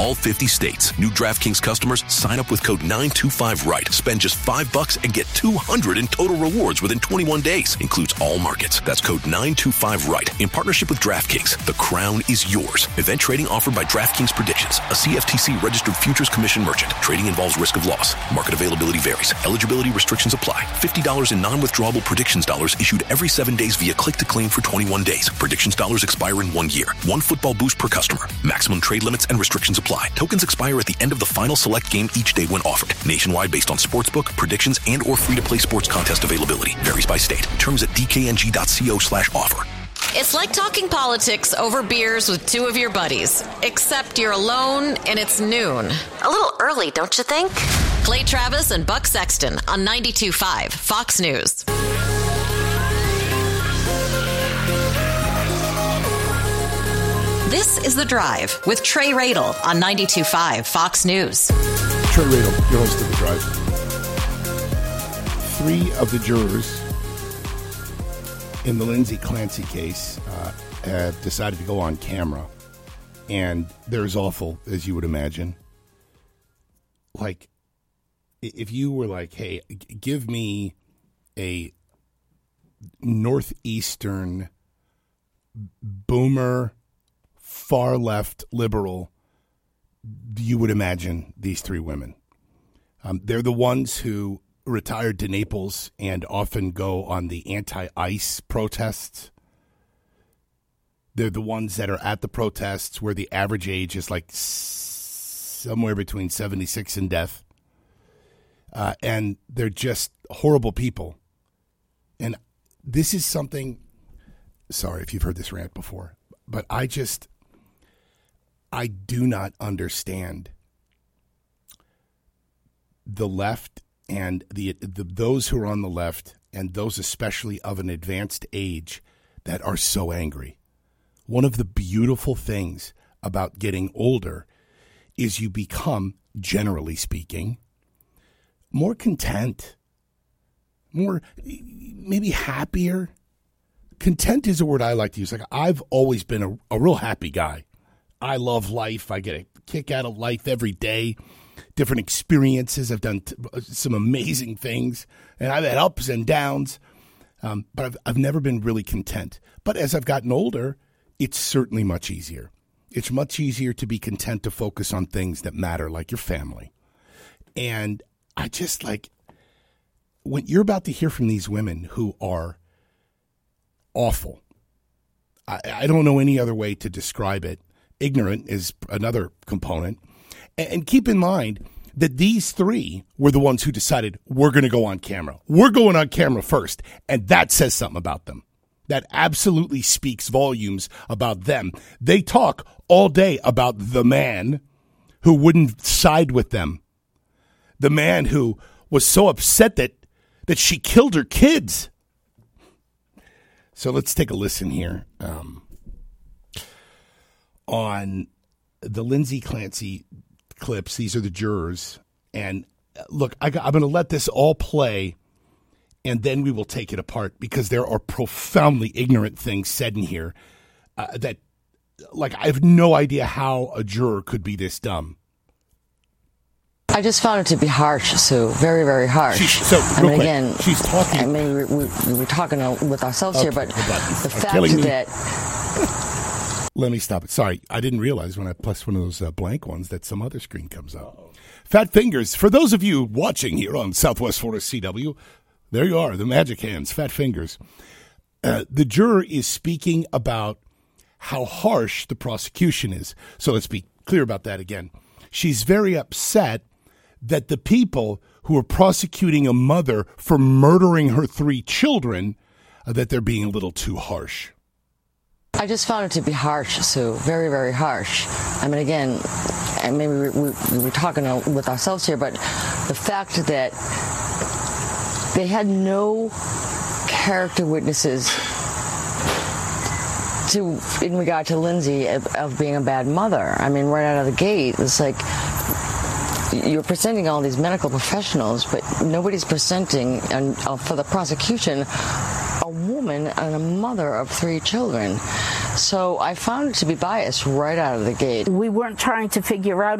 all 50 states. New DraftKings customers sign up with code 925RIGHT. Spend just $5 and get $200 in total rewards within 21 days. Includes all markets. That's code 925RIGHT. In partnership with DraftKings, the crown is yours. Event trading offered by DraftKings Predictions, a CFTC registered futures commission merchant. Trading involves risk of loss. Market availability varies. Eligibility restrictions apply. $50 in non-withdrawable predictions dollars issued every 7 days via click to claim for 21 days. Predictions dollars expire in 1 year. One football boost per customer. Maximum trade limits and restrictions apply. Tokens expire at the end of the final select game each day when offered. Nationwide based on sportsbook, predictions, and or free-to-play sports contest availability. Varies by state. Terms at dkng.co/offer. It's like talking politics over beers with two of your buddies. Except you're alone and it's noon. A little early, don't you think? Clay Travis and Buck Sexton on 92.5 Fox News. This is The Drive with Trey Radel on 92.5 Fox News. Trey Radel, your host of The Drive. 3 of the jurors in the Lindsay Clancy case have decided to go on camera. And they're as awful as you would imagine. Like, if you were like, hey, give me a northeastern boomer, far-left liberal, you would imagine these 3 women. They're the ones who retired to Naples and often go on the anti-ICE protests. They're the ones that are at the protests where the average age is like somewhere between 76 and death. And they're just horrible people. And this is something, sorry if you've heard this rant before, but I do not understand the left and those who are on the left, and those especially of an advanced age, that are so angry. One of the beautiful things about getting older is you become, generally speaking, more content, more maybe happier. Content is a word I like to use. Like, I've always been a real happy guy. I love life. I get a kick out of life every day. Different experiences. I've done some amazing things, and I've had ups and downs. But I've never been really content. But as I've gotten older, it's certainly much easier. It's much easier to be content to focus on things that matter, like your family. And I just like, when you're about to hear from these women who are awful, I don't know any other way to describe it. Ignorant is another component. And keep in mind that these 3 were the ones who decided, we're going to go on camera. We're going on camera first. And that says something about them. That absolutely speaks volumes about them. They talk all day about the man who wouldn't side with them. The man who was so upset that she killed her kids. So let's take a listen here on the Lindsay Clancy clips. These are the jurors. And look, I'm going to let this all play, and then we will take it apart, because there are profoundly ignorant things said in here that, like, I have no idea how a juror could be this dumb. I just found it to be harsh, Sue. Very, very harsh. She's talking. I mean, we're talking with ourselves here, but the fact that... Let me stop it. Sorry, I didn't realize when I pressed one of those blank ones that some other screen comes up. Fat Fingers. For those of you watching here on Southwest Florida CW, there you are, the magic hands, Fat Fingers. The juror is speaking about how harsh the prosecution is. So let's be clear about that again. She's very upset that the people who are prosecuting a mother for murdering her 3 children, that they're being a little too harsh. I just found it to be harsh, Sue. Very, very harsh. I mean, again, and maybe we're talking with ourselves here, but the fact that they had no character witnesses in regard to Lindsay of being a bad mother. I mean, right out of the gate, it's like you're presenting all these medical professionals, but nobody's presenting, and for the prosecution, a woman and a mother of 3 children. So I found it to be biased right out of the gate. We weren't trying to figure out